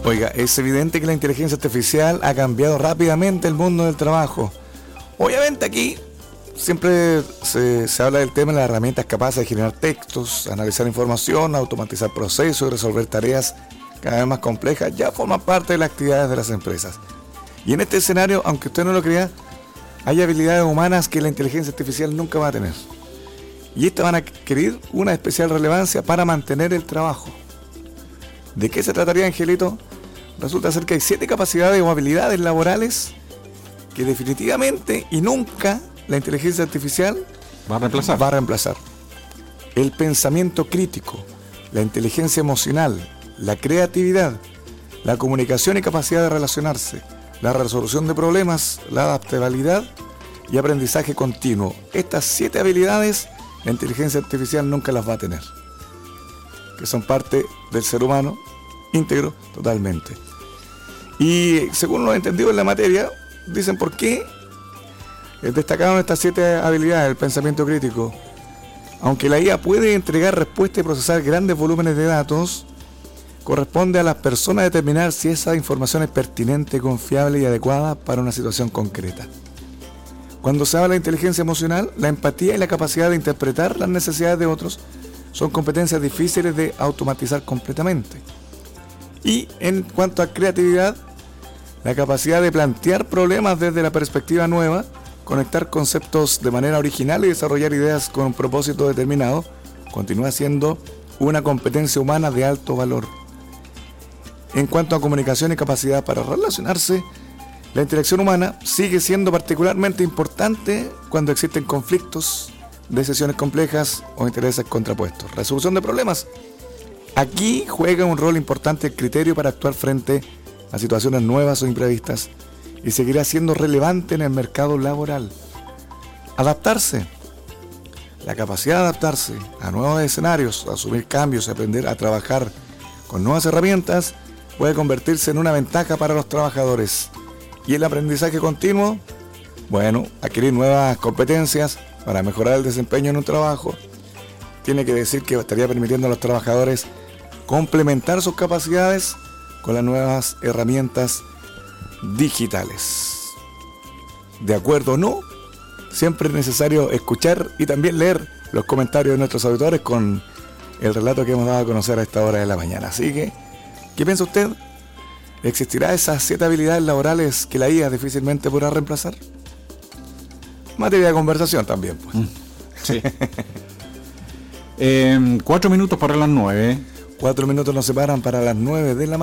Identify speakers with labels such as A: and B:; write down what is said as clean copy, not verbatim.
A: Oiga, es evidente que la inteligencia artificial ha cambiado rápidamente el mundo del trabajo. Obviamente aquí siempre se habla del tema de las herramientas capaces de generar textos, analizar información, automatizar procesos y resolver tareas cada vez más complejas. Ya forman parte de las actividades de las empresas. Y en este escenario, aunque usted no lo crea, hay habilidades humanas que la inteligencia artificial nunca va a tener. Y estas van a adquirir una especial relevancia para mantener el trabajo. ¿De qué se trataría, Angelito? Resulta ser que hay 7 capacidades o habilidades laborales que definitivamente y nunca la inteligencia artificial
B: va a
A: reemplazar. El pensamiento crítico, la inteligencia emocional, la creatividad, la comunicación y capacidad de relacionarse, la resolución de problemas, la adaptabilidad y aprendizaje continuo. Estas 7 habilidades la inteligencia artificial nunca las va a tener, que son parte del ser humano íntegro totalmente. Y según lo entendido en la materia, dicen por qué destacaron estas 7 habilidades del pensamiento crítico. Aunque la IA puede entregar respuestas y procesar grandes volúmenes de datos, corresponde a las personas determinar si esa información es pertinente, confiable y adecuada para una situación concreta. Cuando se habla de inteligencia emocional, la empatía y la capacidad de interpretar las necesidades de otros son competencias difíciles de automatizar completamente. Y en cuanto a creatividad, la capacidad de plantear problemas desde la perspectiva nueva, conectar conceptos de manera original y desarrollar ideas con un propósito determinado, continúa siendo una competencia humana de alto valor. En cuanto a comunicación y capacidad para relacionarse, la interacción humana sigue siendo particularmente importante cuando existen conflictos, decisiones complejas o intereses contrapuestos. Resolución de problemas. Aquí juega un rol importante el criterio para actuar frente a situaciones nuevas o imprevistas y seguirá siendo relevante en el mercado laboral. Adaptarse. La capacidad de adaptarse a nuevos escenarios, a asumir cambios y aprender a trabajar con nuevas herramientas puede convertirse en una ventaja para los trabajadores. Y el aprendizaje continuo, bueno, adquirir nuevas competencias para mejorar el desempeño en un trabajo, tiene que decir que estaría permitiendo a los trabajadores complementar sus capacidades con las nuevas herramientas digitales. ¿De acuerdo o no? Siempre es necesario escuchar y también leer los comentarios de nuestros auditores con el relato que hemos dado a conocer a esta hora de la mañana. Así que, ¿qué piensa usted? ¿Existirá esas 7 habilidades laborales que la IA difícilmente podrá reemplazar? Materia de conversación también, pues.
B: Sí. 4 minutos para las 9.
A: 4 minutos nos separan para las 9 de la mañana.